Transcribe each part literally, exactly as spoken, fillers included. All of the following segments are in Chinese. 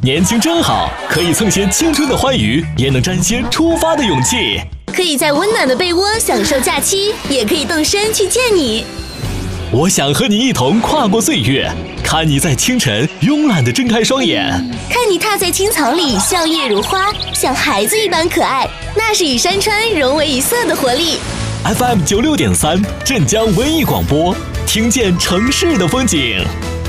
年轻真好，可以蹭些青春的欢愉，也能沾些出发的勇气。 可以在温暖的被窝享受假期，也可以动身去见你。 我想和你一同跨过岁月，看你在清晨慵懒地睁开双眼， 看你踏在青草里笑靥如花，像孩子一般可爱，那是与山川融为一色的活力。 F M 九六点三，镇江文艺广播，听见城市的风景。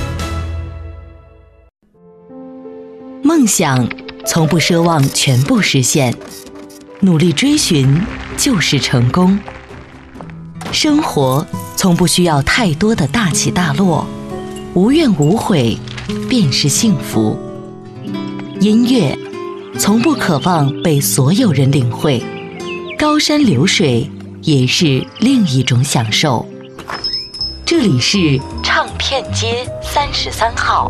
梦想从不奢望全部实现，努力追寻就是成功。生活从不需要太多的大起大落，无怨无悔便是幸福。音乐从不渴望被所有人领会，高山流水也是另一种享受。这里是唱片街三十三号。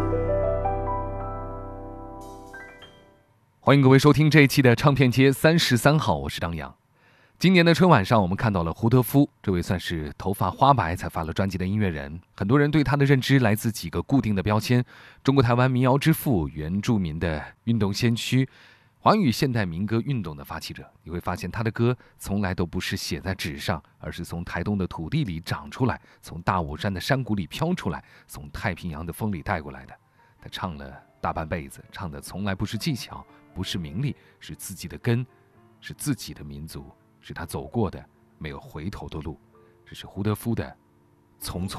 欢迎各位收听这一期的唱片街三十三号，我是张扬。今年的春晚上，我们看到了胡德夫，这位算是头发花白才发了专辑的音乐人。很多人对他的认知来自几个固定的标签：中国台湾民谣之父、原住民的运动先驱、华语现代民歌运动的发起者。你会发现他的歌从来都不是写在纸上，而是从台东的土地里长出来，从大武山的山谷里飘出来，从太平洋的风里带过来的。他唱了大半辈子，唱的从来不是技巧，不是名利，是自己的根，是自己的民族，是他走过的没有回头的路。这是胡德夫的《匆匆》。